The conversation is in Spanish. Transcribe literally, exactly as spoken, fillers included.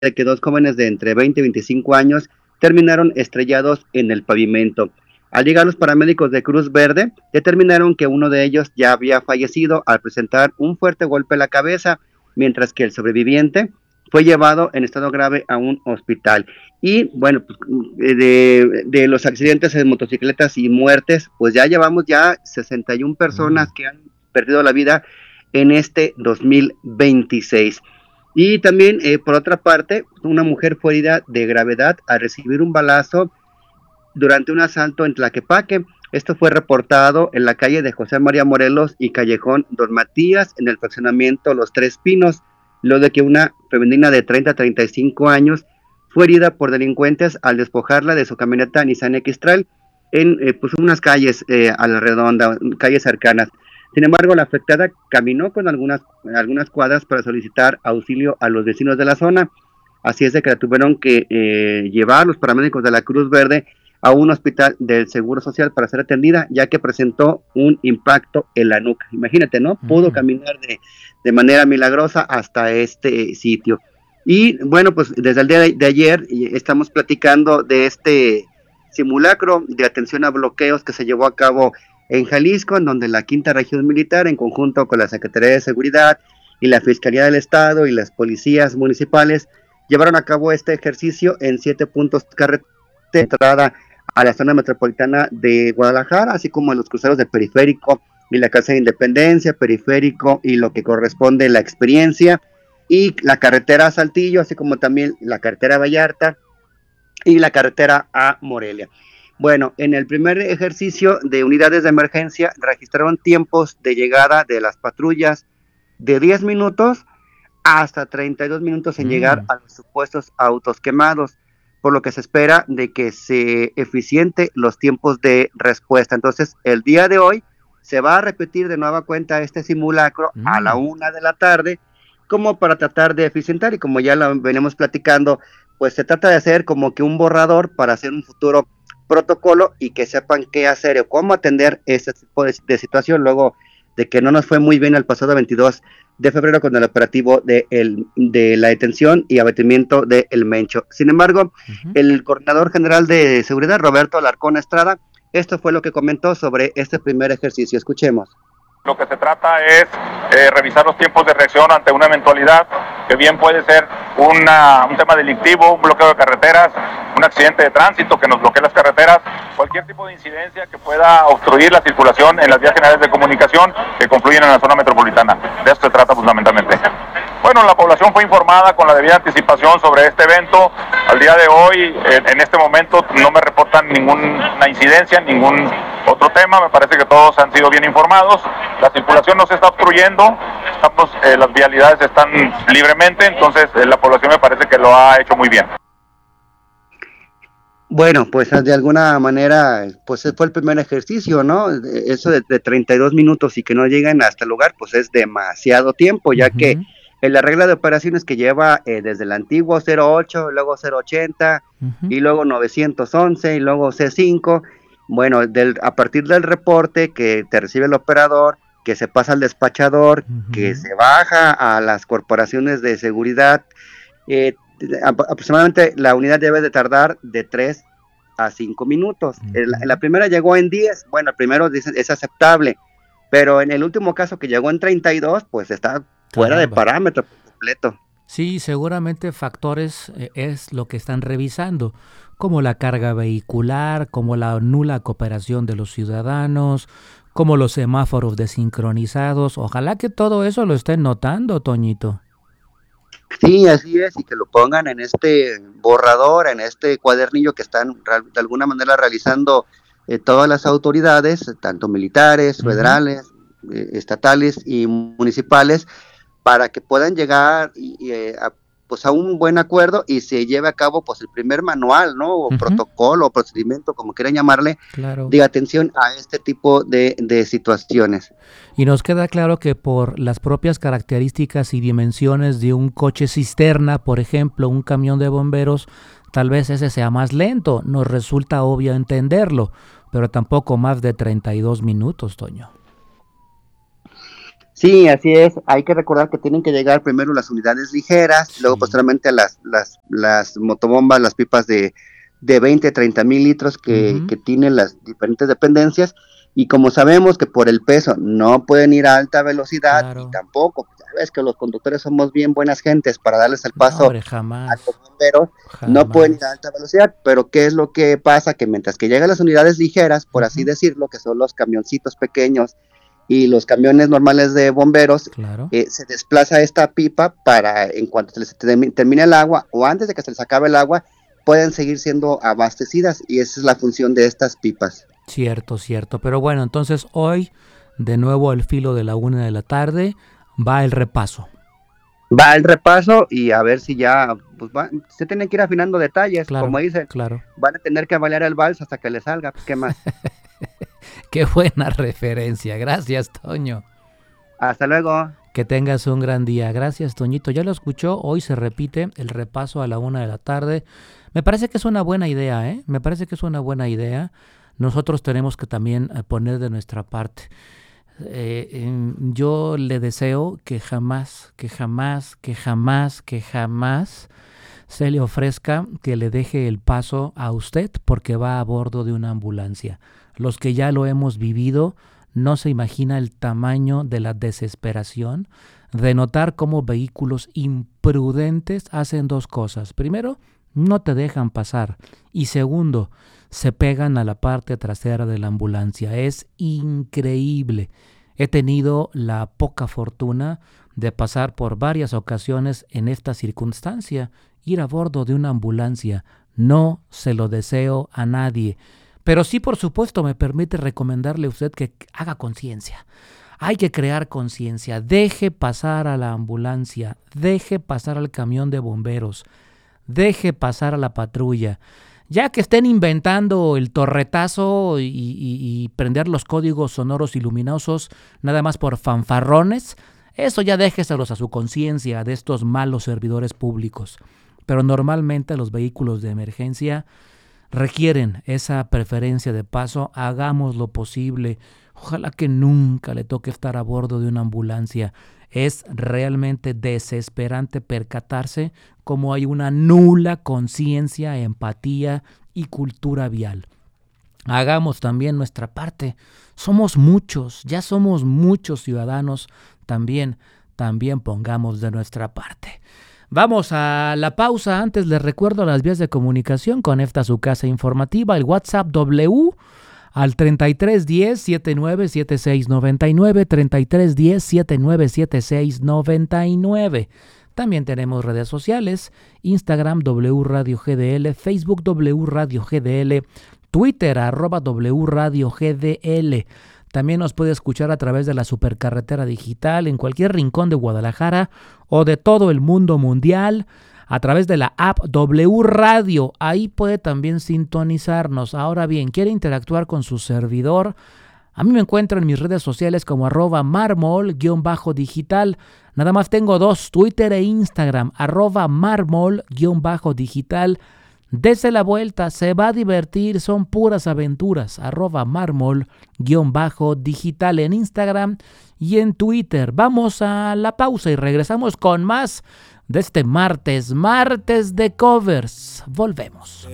de que dos jóvenes de entre veinte y veinticinco años terminaron estrellados en el pavimento. Al llegar los paramédicos de Cruz Verde, determinaron que uno de ellos ya había fallecido al presentar un fuerte golpe en la cabeza, mientras que el sobreviviente fue llevado en estado grave a un hospital. Y bueno, pues, de, de los accidentes en motocicletas y muertes, pues ya llevamos ya sesenta y una personas que han perdido la vida en este dos mil veintiséis. Y también, eh, por otra parte, una mujer fue herida de gravedad al recibir un balazo durante un asalto en Tlaquepaque. Esto fue reportado en la calle de José María Morelos y Callejón Don Matías, en el fraccionamiento Los Tres Pinos, lo de que una femenina de treinta a treinta y cinco años fue herida por delincuentes al despojarla de su camioneta Nissan X-Trail en eh, pues unas calles eh, a la redonda, calles cercanas. Sin embargo, la afectada caminó con algunas, algunas cuadras para solicitar auxilio a los vecinos de la zona. Así es de que la tuvieron que eh, llevar los paramédicos de la Cruz Verde a un hospital del Seguro Social para ser atendida, ya que presentó un impacto en la nuca. Imagínate, ¿no? Pudo uh-huh. caminar de, de manera milagrosa hasta este sitio. Y bueno, pues desde el día de, de ayer estamos platicando de este simulacro de atención a bloqueos que se llevó a cabo en Jalisco, en donde la Quinta Región Militar, en conjunto con la Secretaría de Seguridad y la Fiscalía del Estado y las policías municipales, llevaron a cabo este ejercicio en siete puntos de carretera de entrada a la zona metropolitana de Guadalajara, así como en los cruceros de Periférico y la Casa de Independencia, Periférico y lo que corresponde la Experiencia, y la carretera a Saltillo, así como también la carretera a Vallarta y la carretera a Morelia. Bueno, en el primer ejercicio de unidades de emergencia registraron tiempos de llegada de las patrullas de diez minutos hasta treinta y dos minutos en mm. llegar a los supuestos autos quemados, por lo que se espera de que se eficiente los tiempos de respuesta. Entonces, el día de hoy se va a repetir de nueva cuenta este simulacro mm. a la una de la tarde, como para tratar de eficientar, y como ya lo venimos platicando, pues se trata de hacer como que un borrador para hacer un futuro protocolo y que sepan qué hacer o cómo atender este tipo de, de situación, luego de que no nos fue muy bien el pasado veintidós de febrero con el operativo de, el, de la detención y abatimiento de El Mencho. Sin embargo, uh-huh. el coordinador general de seguridad, Roberto Alarcón Estrada, esto fue lo que comentó sobre este primer ejercicio. Escuchemos. Lo que se trata es eh, revisar los tiempos de reacción ante una eventualidad que bien puede ser una, un tema delictivo, un bloqueo de carreteras, un accidente de tránsito que nos bloquee las carreteras, cualquier tipo de incidencia que pueda obstruir la circulación en las vías generales de comunicación que confluyen en la zona metropolitana. De esto se trata fundamentalmente. Bueno, la población fue informada con la debida anticipación sobre este evento. Al día de hoy, en, en este momento, no me reportan ninguna incidencia, ningún otro tema. Me parece que todos han sido bien informados. La circulación no se está obstruyendo, estamos, eh, las vialidades están libremente, entonces eh, la población me parece que lo ha hecho muy bien. Bueno, pues de alguna manera, pues fue el primer ejercicio, ¿no? Eso de, de treinta y dos minutos y que no lleguen hasta el lugar, pues es demasiado tiempo, ya uh-huh. que en la regla de operaciones que lleva eh, desde el antiguo cero ocho, luego cero ochenta, uh-huh. y luego novecientos once, y luego C cinco, bueno, del, a partir del reporte que te recibe el operador, que se pasa al despachador, uh-huh. que se baja a las corporaciones de seguridad, eh, aproximadamente la unidad debe de tardar de tres a cinco minutos. Uh-huh. La, la primera llegó en diez, bueno, el primero dice, es aceptable, pero en el último caso que llegó en treinta y dos, pues está fuera Caramba. de parámetro completo. Sí, seguramente factores eh, es lo que están revisando, como la carga vehicular, como la nula cooperación de los ciudadanos, como los semáforos desincronizados. Ojalá que todo eso lo estén notando, Toñito. Sí, así es, y que lo pongan en este borrador, en este cuadernillo que están de alguna manera realizando eh, todas las autoridades, tanto militares, uh-huh. federales, eh, estatales y municipales, para que puedan llegar y, eh, a, pues a un buen acuerdo y se lleve a cabo pues el primer manual, ¿no? O uh-huh. protocolo o procedimiento, como quieran llamarle, claro. de atención a este tipo de, de situaciones. Y nos queda claro que por las propias características y dimensiones de un coche cisterna, por ejemplo, un camión de bomberos, tal vez ese sea más lento, nos resulta obvio entenderlo, pero tampoco más de treinta y dos minutos, Toño. Sí, así es. Hay que recordar que tienen que llegar primero las unidades ligeras, sí. Luego Sí. posteriormente las, las, las motobombas, las pipas de, de veinte, treinta mil litros que, Ujú. que tienen las diferentes dependencias. Y como sabemos que por el peso no pueden ir a alta velocidad y Claro. tampoco, pues, sabes que los conductores somos bien buenas gentes para darles el No, paso hombre, a los jamás. bomberos, no pueden ir a Jamás. alta velocidad. Pero ¿qué es lo que pasa? Que mientras que llegan las unidades ligeras, por así Ujú. decirlo, que son los camioncitos pequeños y los camiones normales de bomberos, Claro. eh, se desplaza esta pipa para, en cuanto se les termi- termine el agua o antes de que se les acabe el agua, pueden seguir siendo abastecidas, y esa es la función de estas pipas. Cierto, cierto. Pero bueno, entonces hoy, de nuevo al filo de la una de la tarde, va el repaso. Va el repaso y a ver si ya, pues va, se tienen que ir afinando detalles, como Claro, dicen, claro. van a tener que bailar el vals hasta que les salga, pues qué más. Qué buena referencia. Gracias, Toño. Hasta luego. Que tengas un gran día. Gracias, Toñito. Ya lo escuchó. Hoy se repite el repaso a la una de la tarde. Me parece que es una buena idea, ¿eh? Me parece que es una buena idea. Nosotros tenemos que también poner de nuestra parte. Eh, eh, yo le deseo que jamás, que jamás, que jamás, que jamás se le ofrezca que le deje el paso a usted porque va a bordo de una ambulancia. Los que ya lo hemos vivido, no se imagina el tamaño de la desesperación de notar cómo vehículos imprudentes hacen dos cosas. Primero, no te dejan pasar. Y segundo, se pegan a la parte trasera de la ambulancia. Es increíble. He tenido la poca fortuna de pasar por varias ocasiones en esta circunstancia. Ir a bordo de una ambulancia. No se lo deseo a nadie. Pero sí, por supuesto, me permite recomendarle a usted que haga conciencia. Hay que crear conciencia. Deje pasar a la ambulancia. Deje pasar al camión de bomberos. Deje pasar a la patrulla. Ya que estén inventando el torretazo y, y, y prender los códigos sonoros y luminosos nada más por fanfarrones, eso ya déjeselos a su conciencia de estos malos servidores públicos. Pero normalmente los vehículos de emergencia requieren esa preferencia de paso. Hagamos lo posible. Ojalá que nunca le toque estar a bordo de una ambulancia. Es realmente desesperante percatarse cómo hay una nula conciencia, empatía y cultura vial. Hagamos también nuestra parte. Somos muchos, ya somos muchos ciudadanos. También, también pongamos de nuestra parte. Vamos a la pausa. Antes les recuerdo las vías de comunicación con esta su casa informativa. El WhatsApp W al treinta y tres diez, setenta y nueve setenta y seis noventa y nueve, treinta y tres diez, setenta y nueve setenta y seis noventa y nueve. También tenemos redes sociales, Instagram W Radio G D L, Facebook W Radio G D L, Twitter arroba W Radio G D L. También nos puede escuchar a través de la supercarretera digital en cualquier rincón de Guadalajara o de todo el mundo mundial, a través de la app W Radio. Ahí puede también sintonizarnos. Ahora bien, ¿quiere interactuar con su servidor? A mí me encuentro en mis redes sociales como arroba marmol-digital. Nada más tengo dos, Twitter e Instagram, arroba marmol-digital. Dese la vuelta, se va a divertir, son puras aventuras. Arroba marmol-digital en Instagram y en Twitter. Vamos a la pausa y regresamos con más de este martes, martes de covers. Volvemos.